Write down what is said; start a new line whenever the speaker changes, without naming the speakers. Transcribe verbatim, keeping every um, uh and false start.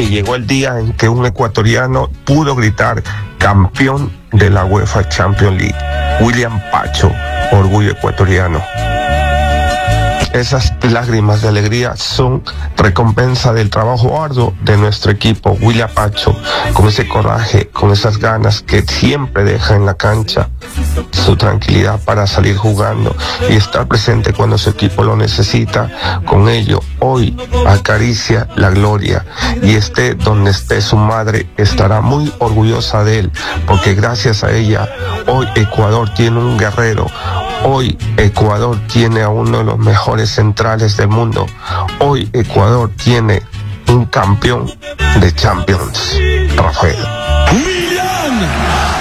Y llegó el día en que un ecuatoriano pudo gritar campeón de la UEFA Champions League. William Pacho, orgullo ecuatoriano. Esas lágrimas de alegría son recompensa del trabajo arduo de nuestro equipo. William Pacho, con ese coraje, con esas ganas que siempre deja en la cancha, su tranquilidad para salir jugando y estar presente cuando su equipo lo necesita. Con ello, hoy acaricia la gloria y esté donde esté su madre, estará muy orgullosa de él, porque gracias a ella, hoy Ecuador tiene un guerrero. Hoy Ecuador tiene a uno de los mejores centrales del mundo. Hoy Ecuador tiene un campeón de Champions, Rafael.
William